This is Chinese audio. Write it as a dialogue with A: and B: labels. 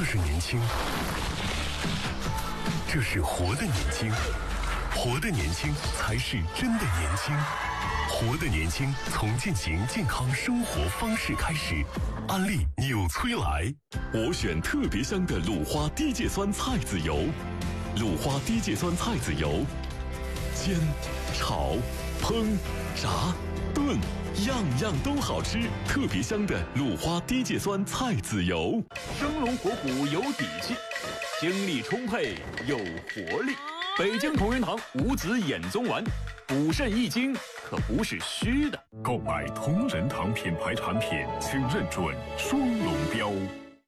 A: 就是年轻，这是活的年轻，活的年轻才是真的年轻。活的年轻，从践行健康生活方式开始。安利纽崔莱，
B: 我选特别香的鲁花低芥酸菜籽油。鲁花低芥酸菜籽油，煎、炒、烹、炸、炖，样样都好吃。特别香的鲁花低芥酸菜籽油，
C: 生龙活虎有底气，精力充沛有活力。北京同仁堂五子衍宗丸，补肾益精，可不是虚的。
D: 购买同仁堂品牌产品，请认准双龙标。